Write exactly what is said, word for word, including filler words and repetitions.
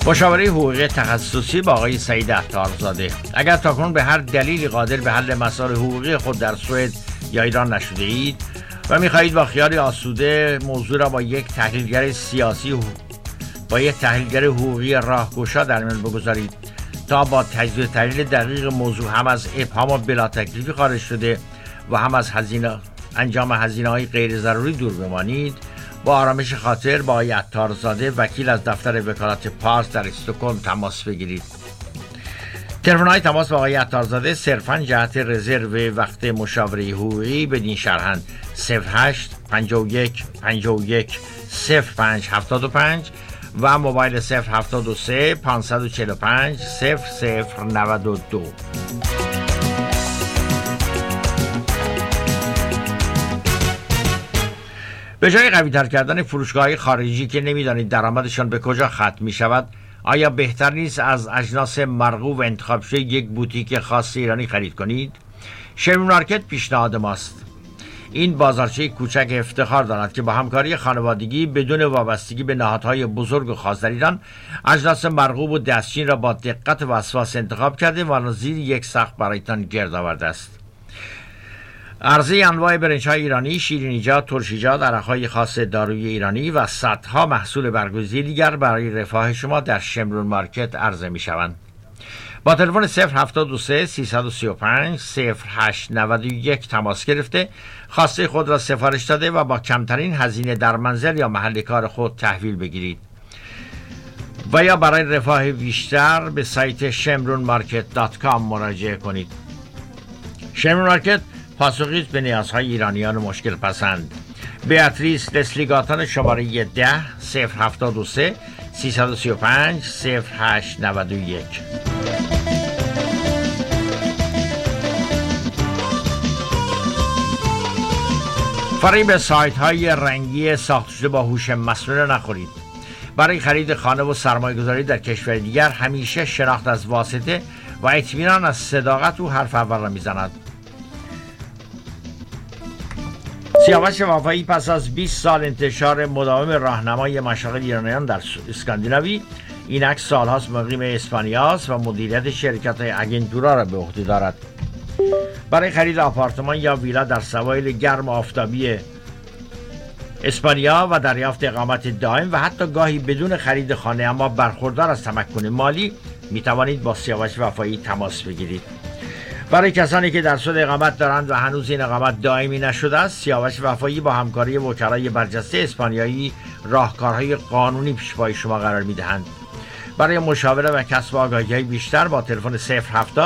مشاوره حقوقی تخصصی با آقای سعید عطارزاده. اگر تاکنون به هر دلیلی قادر به حل مسائل حقوقی خود در سوئد یا ایران نشده اید و می‌خواهید با خیال آسوده موضوع را با یک تحلیلگر سیاسی با یک تحلیلگر حقوقی راهگشا در میان بگذارید تا با تجزیه و تحلیل دقیق موضوع هم از ابهام و بلا تکلیفی خارج شده و هم از هزینه انجام هزینه‌های غیر ضروری دور بمانید، با آرامش خاطر با آقای عطارزاده وکیل از دفتر وکالت پارس در استکهلم تماس بگیرید. تلفن‌های تماس با آقای عطارزاده صرفاً جهت رزرو وقت مشاوره حقوقی بدین شرحند صفر هشت پنجاه و یک پنجاه و یک صفر پنج هفتاد و پنج و موبایل صفر هفتاد و سه پانصد و چهل و پنج صفر صفر نود و دو. به جای قوی تر کردن فروشگاه‌های خارجی که نمیدانید درآمدشان به کجا ختم می شود، آیا بهتر نیست از اجناس مرغوب و انتخاب شده یک بوتیک خاص ایرانی خرید کنید؟ شمرون مارکت پیشنهاد ماست. این بازارچه کوچک افتخار دارد که با همکاری خانوادگی بدون وابستگی به نهادهای بزرگ و خاص در ایران اجناس مرغوب و دستچین را با دقت و وسواس انتخاب کرده و زیر یک سقف برایتان گرد آورده است. عرضه انواع برنج‌های ایرانی، شیرینیجات، ترشیجات، عرق‌های خاص دارویی ایرانی و صدها محصول برگزیده دیگر برای رفاه شما در شمرون مارکت عرضه می‌شوند. با تلفن صفر هفتاد و سه سیصد و سی و پنج صفر هشت نود و یک تماس گرفته خواسته خود را سفارش داده و با کمترین هزینه در منزل یا محل کار خود تحویل بگیرید. و یا برای رفاه بیشتر به سایت شمرون مارکت دات کام مراجعه کنید. شمرون مارکت پاسخی است به نیازهای ایرانیان مشکل پسند. بیاتریس لسلیگاتان شماره ده صفر هفتاد و سه سیصد و سی و پنج صفر هشت نود و یک. فریب سایت های رنگی ساخته شده با هوش مصنوعی نخورید. برای خرید خانه و سرمایه گذاری در کشور دیگر همیشه شناخت از واسطه و اطمینان از صداقت او حرف اول را میزند. سیاوش وفایی پس از بیست سال انتشار مداوم راهنمای مشاغل ایرانیان در اسکاندیناوی، اینک سالهاست مقیم اسپانیاست و مدیریت شرکت های اگنتورا را به عهده دارد. برای خرید آپارتمان یا ویلا در سواحل گرم آفتابی اسپانیا و دریافت اقامت دائم و حتی گاهی بدون خرید خانه اما برخوردار از تمکن مالی می توانید با سیاوش وفایی تماس بگیرید. برای کسانی که در سود اقامت دارند و هنوز این اقامت دائمی نشده است، سیاوش وفایی با همکاری وکلای برجسته اسپانیایی راهکارهای قانونی پیش پای شما قرار می دهند. برای مشاوره و کسب آگاهی بیشتر با تلفن صفر هفتاد